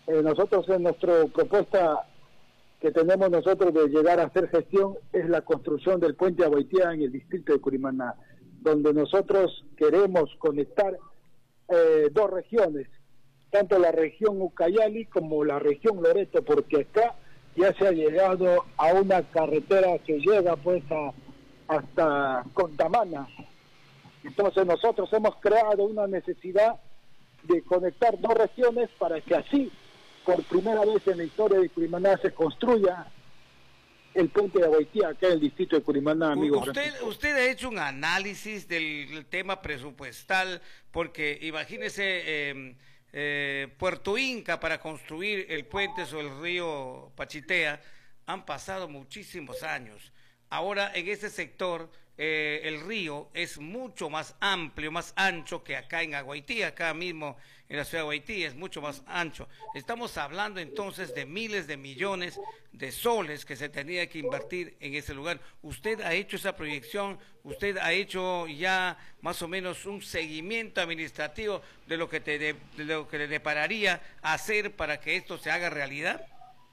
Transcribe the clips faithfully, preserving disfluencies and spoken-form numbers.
Eh, nosotros en nuestra propuesta que tenemos nosotros de llegar a hacer gestión es la construcción del puente Abaitía en el distrito de Curimaná, donde nosotros queremos conectar eh, dos regiones, tanto la región Ucayali como la región Loreto, porque acá ya se ha llegado a una carretera que llega pues a, hasta Contamana. Entonces nosotros hemos creado una necesidad de conectar dos regiones para que así, por primera vez en la historia de Curimaná, se construya el puente de Abaitía acá en el distrito de Curimaná, amigo. Usted, usted ha hecho un análisis del tema presupuestal, porque imagínese eh, eh, Puerto Inca para construir el puente sobre el río Pachitea, han pasado muchísimos años. Ahora en ese sector eh, el río es mucho más amplio, más ancho que acá en Aguaití, acá mismo en la ciudad de Aguaití es mucho más ancho. Estamos hablando entonces de miles de millones de soles que se tenía que invertir en ese lugar. ¿Usted ha hecho esa proyección? ¿Usted ha hecho ya más o menos un seguimiento administrativo de lo que, te de, de lo que le depararía hacer para que esto se haga realidad?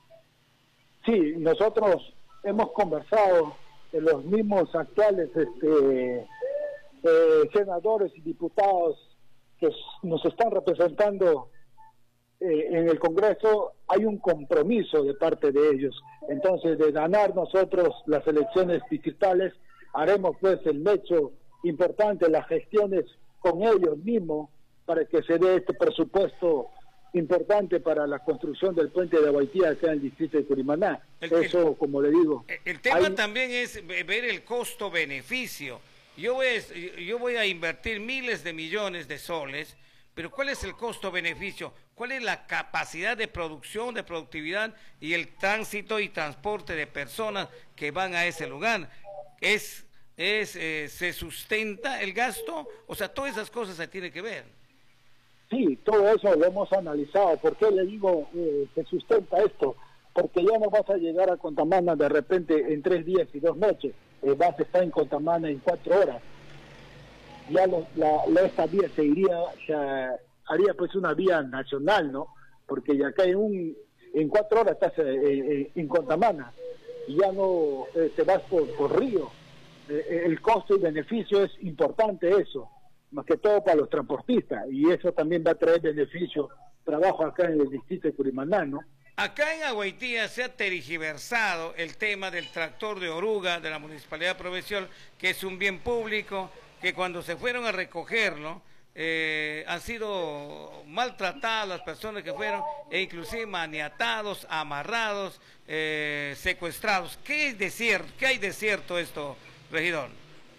Sí, nosotros hemos conversado de los mismos actuales este, eh, senadores y diputados que nos están representando eh, en el Congreso. Hay un compromiso de parte de ellos. Entonces, de ganar nosotros las elecciones distritales, haremos pues el hecho importante, las gestiones con ellos mismos para que se dé este presupuesto importante para la construcción del puente de Abaitía acá en el distrito de Curimaná. El, Eso, el, como le digo. El, el tema hay... también es ver el costo-beneficio. Yo voy, a, yo voy a invertir miles de millones de soles, pero ¿cuál es el costo-beneficio? ¿Cuál es la capacidad de producción, de productividad y el tránsito y transporte de personas que van a ese lugar? ¿Es, es, eh, ¿Se sustenta el gasto? O sea, todas esas cosas se tienen que ver. Sí, todo eso lo hemos analizado. ¿Por qué le digo eh, que sustenta esto? Porque ya no vas a llegar a Contamana de repente en tres días y dos noches. Eh, vas a estar en Contamana en cuatro horas. Ya lo, la, la, esta vía se iría, ya haría pues una vía nacional, ¿no? Porque ya acá en, un, en cuatro horas estás eh, eh, en Contamana y ya no eh, te vas por, por río. Eh, el costo y beneficio es importante eso, más que todo para los transportistas, y eso también va a traer beneficio, trabajo acá en el distrito de Curimaná, ¿no? Acá en Aguaitía se ha tergiversado el tema del tractor de oruga de la Municipalidad Provincial, que es un bien público, que cuando se fueron a recogerlo, eh, han sido maltratadas las personas que fueron, e inclusive maniatados, amarrados, eh, secuestrados. ¿Qué es de cierto? ¿Qué hay de cierto esto, regidor?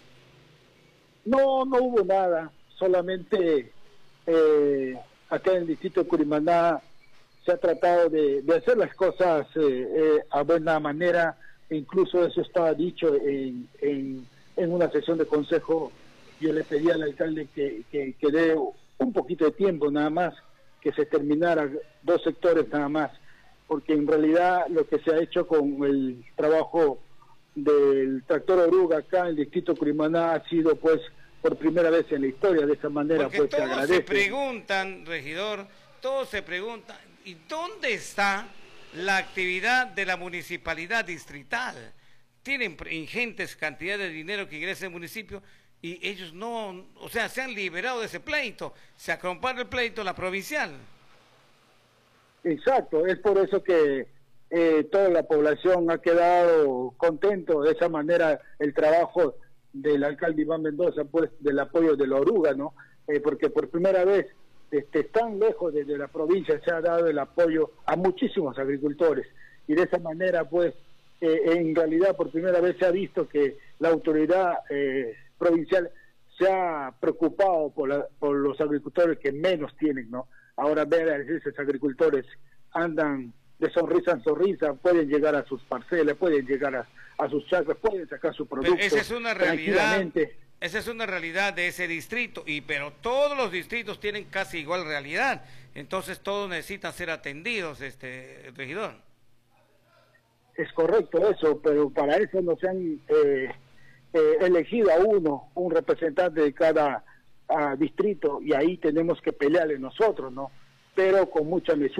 No, no hubo nada, solamente eh, acá en el distrito de Curimaná se ha tratado de, de hacer las cosas eh, eh, a buena manera, e incluso eso estaba dicho en, en, en una sesión de consejo. Yo le pedí al alcalde que, que, que dé un poquito de tiempo nada más, que se terminara dos sectores nada más, porque en realidad lo que se ha hecho con el trabajo del tractor oruga acá en el distrito Curimaná ha sido pues por primera vez en la historia. De esa manera porque pues todos se agradece. se preguntan, regidor, todos se preguntan, ¿y dónde está la actividad de la municipalidad distrital? Tienen ingentes cantidades de dinero que ingresa el municipio y ellos no, o sea, se han liberado de ese pleito, se acompaña el pleito la provincial. Exacto, es por eso que Eh, toda la población ha quedado contento de esa manera el trabajo del alcalde Iván Mendoza, pues del apoyo de la oruga, ¿no? Eh, porque por primera vez, este, tan lejos desde la provincia se ha dado el apoyo a muchísimos agricultores, y de esa manera pues eh, en realidad por primera vez se ha visto que la autoridad eh, provincial se ha preocupado por, la, por los agricultores que menos tienen, ¿no? Ahora ver a esos agricultores andan de sonrisa en sonrisa, pueden llegar a sus parcelas, pueden llegar a, a sus chacras, pueden sacar su producto. Pero esa es una realidad, esa es una realidad de ese distrito, y pero todos los distritos tienen casi igual realidad, entonces todos necesitan ser atendidos, este regidor. Es correcto eso, pero para eso no se han eh, eh, elegido a uno, un representante de cada uh, distrito, y ahí tenemos que pelearle nosotros, ¿no? Pero con mucha mesura.